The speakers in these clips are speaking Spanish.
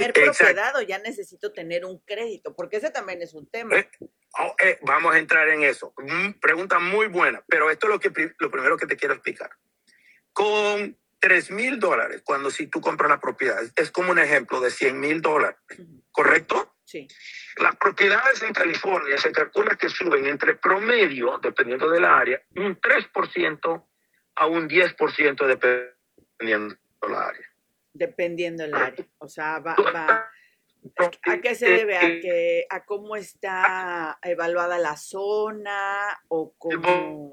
tener propiedad o ya necesito tener un crédito? Porque ese también es un tema. Vamos a entrar en eso. Pregunta muy buena, pero esto es lo primero que te quiero explicar. Con $3,000, si tú compras la propiedad, es como un ejemplo de $100,000, ¿correcto? Sí. Las propiedades en California se calcula que suben entre promedio, dependiendo del área, un 3% a un 10% dependiendo del área. Dependiendo del área. O sea, va. ¿A qué se debe? ¿A cómo está evaluada la zona o cómo?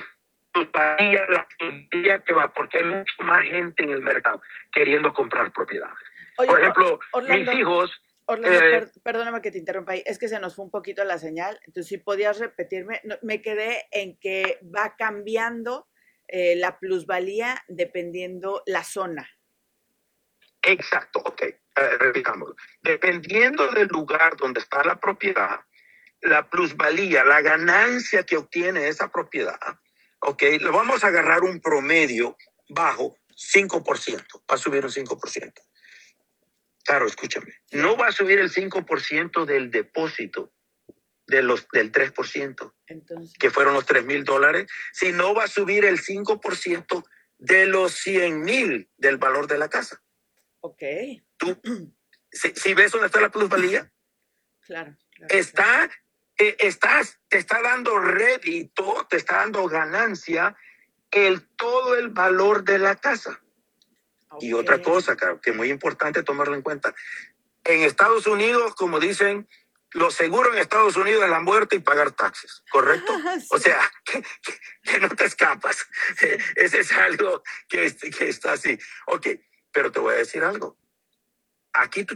La que va, porque hay mucha más gente en el mercado queriendo comprar propiedades. Oye, por ejemplo, Orlando, mis hijos... Orlando, perdóname que te interrumpa ahí, es que se nos fue un poquito la señal, entonces si podías repetirme, me quedé en que va cambiando la plusvalía dependiendo la zona. Exacto, ok, repitámoslo. Dependiendo del lugar donde está la propiedad, la plusvalía, la ganancia que obtiene esa propiedad, ok, le vamos a agarrar un promedio bajo 5%, va a subir un 5%. Claro, escúchame, Sí. No va a subir el 5% del depósito del 3%, entonces, que fueron los $3,000, sino va a subir el 5% de los 100,000 del valor de la casa. Ok. ¿Tú, si ves dónde está la plusvalía? Claro. Te está dando rédito, te está dando ganancia todo el valor de la casa. Okay. Y otra cosa, que es muy importante tomarlo en cuenta. En Estados Unidos, como dicen, lo seguro en Estados Unidos es la muerte y pagar taxes, ¿correcto? Sí. O sea, que no te escapas. Sí. Ese es algo que está así. Ok, pero te voy a decir algo. Aquí tú